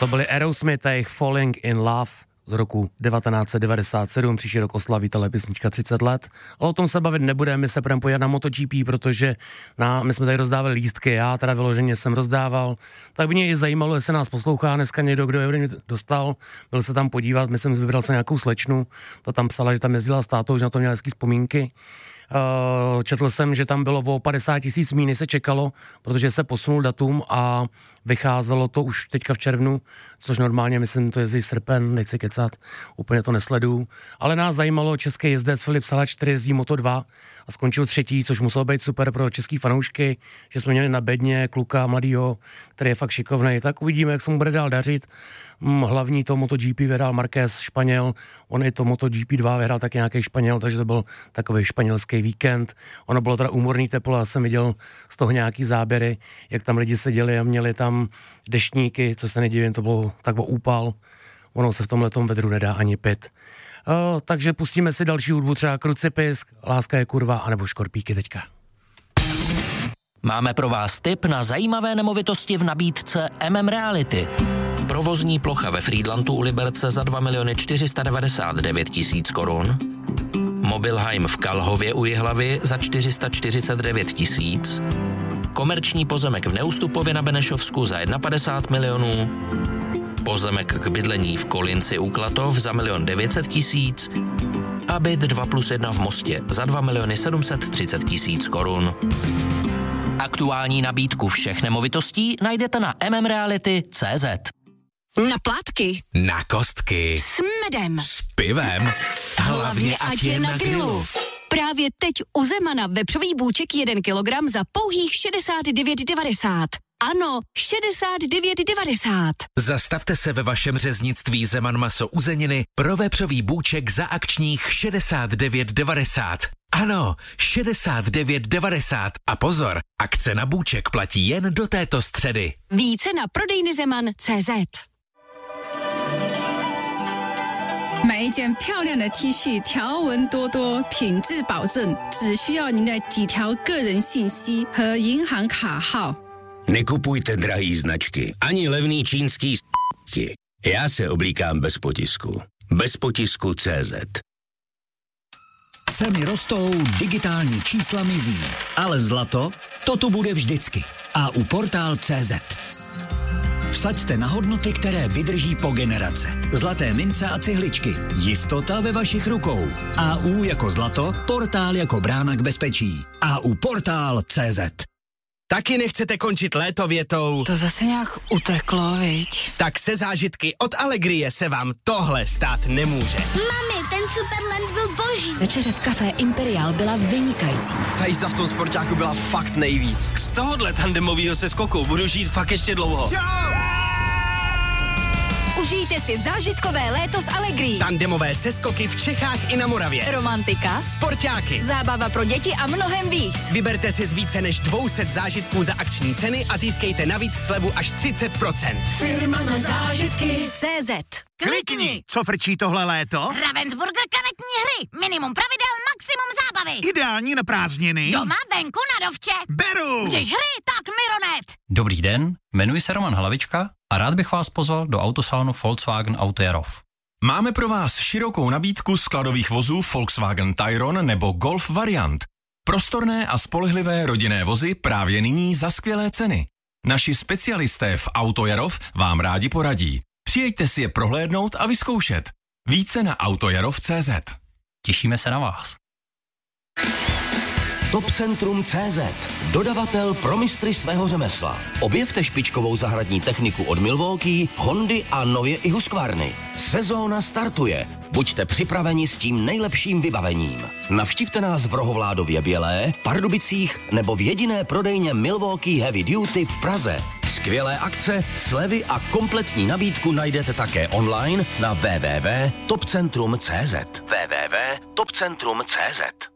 To byly Aerosmith a jejich Falling in Love z roku 1997, příští rok oslaví tahle písnička 30 let. Ale o tom se bavit nebudeme, my se budeme pojít na MotoGP, protože my jsme tady rozdávali lístky, já teda vyloženě jsem rozdával. Tak by mě i zajímalo, jestli nás poslouchá dneska někdo, kdo je dostal, byl se tam podívat, myslím, vybral se nějakou slečnu, ta tam psala, že tam jezdila s tátou, že na to měla hezký vzpomínky. Četl jsem, že tam bylo o 50 000 míň, se čekalo, protože se posunul datum a vycházelo to už teďka v červnu, což normálně, myslím, to jezdí srpen, nechci kecat, úplně to nesleduju. Ale nás zajímalo, český jezdec Filip Salač, který jezdí Moto2 a skončil 3., což muselo být super pro český fanoušky, že jsme měli na bedně kluka mladýho, který je fakt šikovnej, tak uvidíme, jak se mu bude dál dařit. Hlavní to MotoGP vyhrál Marquez, Španěl, on i to MotoGP 2 vyhrál taky nějaký Španěl, takže to byl takový španělský víkend. Ono bylo teda úmorný teplo, já jsem viděl z toho nějaký záběry, jak tam lidi seděli a měli tam deštníky, co se nedivím, to bylo tak úpal. Ono se v tomhletom vedru nedá ani pit. Takže pustíme si další hudbu, třeba Krucipisk, Láska je kurva, anebo Škorpíky teďka. Máme pro vás tip na zajímavé nemovitosti v nabídce Reality. Provozní plocha ve Frýdlantu u Liberce za 2 499 000 korun. Mobilheim v Kalhově u Jihlavy za 449 000. Komerční pozemek v Neustupově na Benešovsku za 51 milionů. Pozemek k bydlení v Kolinci u Klatov za 1 900 000. A byt 2+1 v Mostě za 2 730 000 korun. Aktuální nabídku všech nemovitostí najdete na mmreality.cz. Na plátky, na kostky, s medem, s pivem, hlavně ať je na grilu. Právě teď u Zemana vepřový bůček 1 kilogram za pouhých 69,90. Ano, 69,90. Zastavte se ve vašem řeznictví Zeman maso uzeniny pro vepřový bůček za akčních 69,90. Ano, 69,90. A pozor, akce na bůček platí jen do této středy. Více na prodejny Zeman.cz。 买一件漂亮的 T 恤，条纹多多，品质保证，只需要您的几条个人信息和银行卡号。 Nekupujte drahý značky, ani levný čínský s***ky. Já se oblíkám bez potisku. Bez potisku CZ. Ceny rostou, digitální čísla mizí, ale zlato, to tu bude vždycky. A u Portál.cz. Vsaďte na hodnoty, které vydrží po generace. Zlaté mince a cihličky. Jistota ve vašich rukou. AU jako zlato, Portál jako brána k bezpečí. AU Portál.cz. Taky nechcete končit léto větou? To zase nějak uteklo, viď? Tak se zážitky od Allegrie se vám tohle stát nemůže. Mami, ten Superland byl boží. Večeře v kafé Imperial byla vynikající. Ta jízda v tom sportáku byla fakt nejvíc. Z tohohle tandemovýho seskoku budu žít fakt ještě dlouho. Užijte si zážitkové léto s Allegrií. Tandemové seskoky v Čechách i na Moravě. Romantika, Sportáky, zábava pro děti a mnohem víc. Vyberte si z více než 200 zážitků za akční ceny a získejte navíc slevu až 30%. Firma na zážitky CZ. Klikni! Co frčí tohle léto? Ravensburger karetní hry. Minimum pravidel, maximum zábavy. Ideální na prázdniny. Doma, venku, na dovče. Beru! Když hry, tak Mironet. Dobrý den, jmenuji se Roman Hlavička a rád bych vás pozval do autosalonu Volkswagen Auto Jarov. Máme pro vás širokou nabídku skladových vozů Volkswagen Tayron nebo Golf variant. Prostorné a spolehlivé rodinné vozy právě nyní za skvělé ceny. Naši specialisté v Auto Jarov vám rádi poradí. Přijeďte si je prohlédnout a vyzkoušet. Více na autojarov.cz. Těšíme se na vás. Topcentrum.cz, dodavatel pro mistry svého řemesla. Objevte špičkovou zahradní techniku od Milwaukee, Hondy a nově i Husqvarny. Sezóna startuje. Buďte připraveni s tím nejlepším vybavením. Navštivte nás v Rohovládově Bělé, Pardubicích nebo v jediné prodejně Milwaukee Heavy Duty v Praze. Skvělé akce, slevy a kompletní nabídku najdete také online na www.topcentrum.cz. www.topcentrum.cz.